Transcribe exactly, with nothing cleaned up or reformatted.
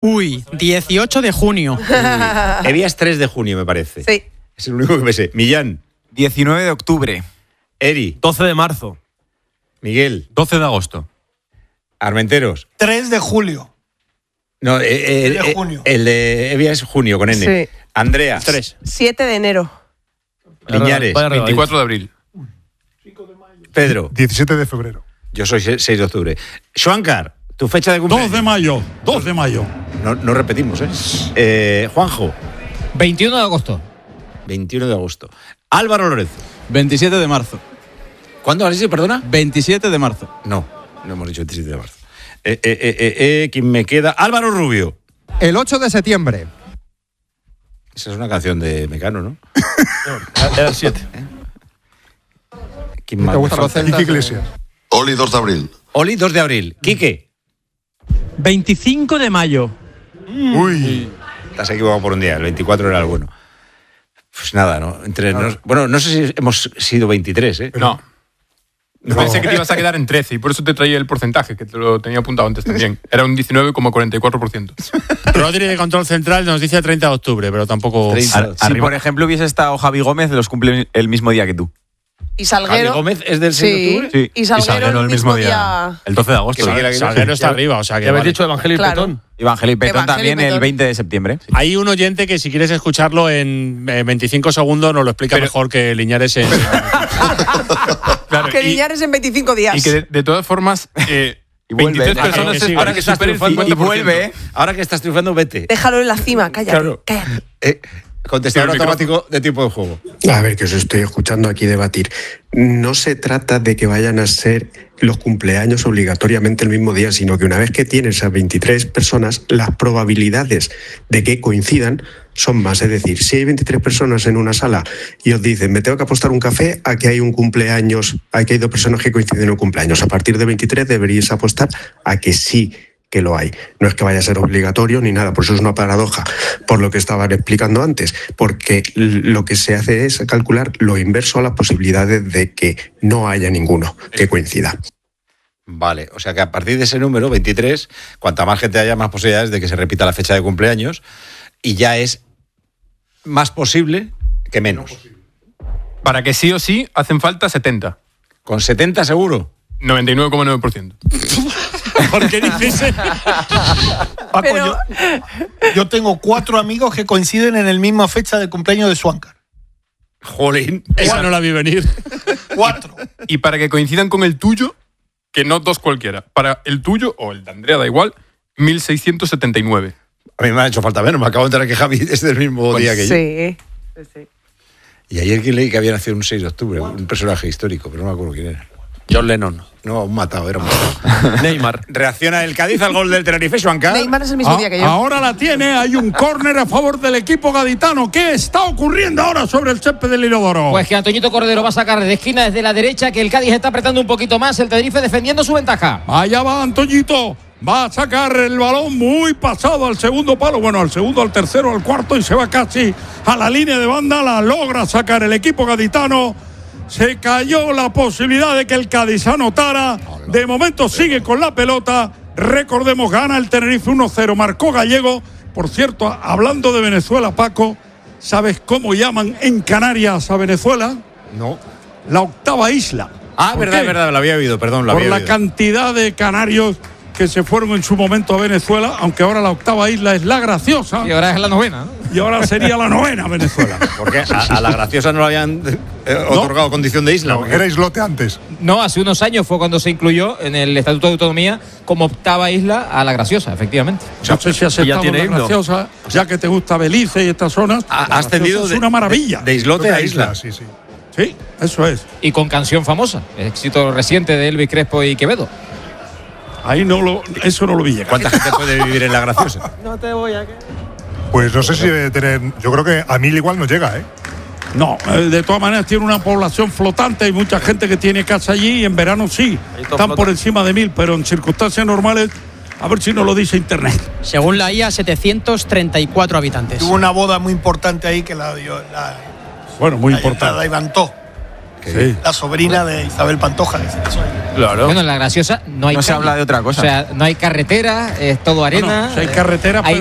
Uy, dieciocho de junio. Uy. Evia es tres de junio, me parece. Sí. Es el único que me sé. Millán. diecinueve de octubre. Eri. doce de marzo. Miguel. doce de agosto. Armenteros. tres de julio. No, eh, eh, El de eh, junio. El de Evia es junio, con N. Sí. Andrea. tres. siete de enero. Liñares. veinticuatro de abril. Pedro. diecisiete de febrero. Yo soy seis de octubre. Xuancar, tu fecha de cumpleaños. dos de mayo. dos de mayo. No, no repetimos, ¿eh? eh Juanjo. veintiuno de agosto. veintiuno de agosto. Álvaro Lorenzo. veintisiete de marzo. ¿Cuándo has dicho, perdona? veintisiete de marzo. No, no hemos dicho veintisiete de marzo. Eh, eh, eh, eh, eh, ¿Quién me queda? Álvaro Rubio. El ocho de septiembre. Esa es una canción de Mecano, ¿no? Era el siete. ¿Quién más? ¿Te gustan los celtas? Quique Iglesias. Oli, dos de abril. Oli, dos de abril. Quique. veinticinco de mayo. Uy. Te has equivocado por un día. El veinticuatro era el bueno. Pues nada, ¿no? Entre nos, bueno, no sé si hemos sido veintitrés, ¿eh? No. No. Pensé que te ibas a quedar en trece y por eso te traía el porcentaje, que te lo tenía apuntado antes también. Era un diecinueve coma cuarenta y cuatro por ciento. Rodri de Control Central nos dice treinta de octubre, pero tampoco... treinta. Si, por ejemplo, hubiese estado Javi Gómez, los cumple el mismo día que tú. Y Salguero. ¿Javi Gómez es del seis de octubre? Sí. Y Salguero, Y Salguero el mismo día. El doce de agosto. Que Miguel Salguero está arriba, o sea que... Ya habéis vale. dicho Evangelio y Claro. Petón. Evangelio y Petón Evangelio y también Petón. el veinte de septiembre. Hay un oyente que si quieres escucharlo en eh, veinticinco segundos nos lo explica Pero- mejor que Liñares en... Claro, Que y, Liñares en veinticinco días. y que de, de todas formas, eh, Y vuelve. veintitrés Déjalo personas que es siga. para Ahora que que estás supere el triunfando cincuenta Y por ciento. vuelve, ¿eh? Ahora que estás triunfando, vete. Déjalo en la cima, cállate. Claro. cállate. Eh, contestador Pero el automático de tiempo de juego. A ver, que os estoy escuchando aquí debatir. No se trata de que vayan a ser los cumpleaños obligatoriamente el mismo día, sino que una vez que tienes a veintitrés personas, las probabilidades de que coincidan son más. Es decir, si hay veintitrés personas en una sala y os dicen, me tengo que apostar un café a que hay un cumpleaños, a que hay dos personas que coinciden en un cumpleaños, a partir de veintitrés deberíais apostar a que sí que lo hay. No es que vaya a ser obligatorio ni nada, por eso es una paradoja, por lo que estaban explicando antes, porque lo que se hace es calcular lo inverso a las posibilidades de que no haya ninguno que coincida. Vale, o sea que a partir de ese número, veintitrés, cuanta más gente haya, más posibilidades de que se repita la fecha de cumpleaños y ya es más posible que menos. Para que sí o sí hacen falta setenta. ¿Con setenta seguro? noventa y nueve coma nueve por ciento. ¿Por qué dices? Paco, Pero- yo, yo tengo cuatro amigos que coinciden en la misma fecha de cumpleaños de Xuancar. Jolín. Esa no la vi venir. Cuatro. Y para que coincidan con el tuyo, que no dos cualquiera, para el tuyo o el de Andrea, da igual, mil seiscientos setenta y nueve. A mí me ha hecho falta menos, me acabo de enterar que Javi es del mismo día que yo. Sí. sí, sí. Y ayer que leí que había nacido un seis de octubre, un personaje histórico, pero no me acuerdo quién era. John Lennon. No, un matado, era un matado. Neymar. Reacciona el Cádiz al gol del Tenerife, Xuancar. Neymar es el mismo A- día que yo. Ahora la tiene, hay un córner a favor del equipo gaditano. ¿Qué está ocurriendo ahora sobre el césped del Inodoro? Pues que Antoñito Cordero va a sacar de esquina desde la derecha, que el Cádiz está apretando un poquito más, el Tenerife defendiendo su ventaja. Allá va Antoñito. Va a sacar el balón muy pasado al segundo palo. Bueno, al segundo, al tercero, al cuarto y se va casi a la línea de banda. La logra sacar el equipo gaditano. Se cayó la posibilidad de que el Cádiz anotara. De momento sigue con la pelota. Recordemos, gana el Tenerife uno cero. Marcó Gallego. Por cierto, hablando de Venezuela, Paco, ¿sabes cómo llaman en Canarias a Venezuela? No. La octava isla. Ah, ¿Por verdad, qué? verdad, lo había oído, perdón, lo Por había la oído. cantidad de canarios que se fueron en su momento a Venezuela, aunque ahora la octava isla es la Graciosa. Y ahora es la novena, ¿no? Y ahora sería la novena Venezuela. Porque a, a la Graciosa no le habían eh, otorgado condición de isla. No, era islote antes. No, hace unos años fue cuando se incluyó en el Estatuto de Autonomía como octava isla a la Graciosa, efectivamente. No sé si aceptamos tiene la himno. Graciosa, ya que te gusta Belice y estas zonas. Ha, la ha ascendido Graciosa de, es una maravilla. de, de islote a isla. Sí, sí. Sí, eso es. Y con canción famosa, éxito reciente de Elvis Crespo y Quevedo. Ahí no lo, eso no lo vi llegar. ¿Cuánta gente puede vivir en la Graciosa? No te voy a... Pues no sé si debe tener. Yo creo que a mil igual no llega, ¿eh? No, eh, de todas maneras tiene una población flotante. Hay mucha gente que tiene casa allí y en verano sí. Están por encima de mil, pero en circunstancias normales, a ver si nos lo dice Internet. Según la I A, setecientos treinta y cuatro habitantes. Tuvo una boda muy importante ahí que la dio. La, Bueno, muy la- importante. La levantó. Sí. La sobrina de Isabel Pantoja. Que se casó ahí. Claro. Bueno, en la graciosa no hay No se calle. habla de otra cosa. O sea, no hay carretera, es todo arena. No, no, si hay carretera, hay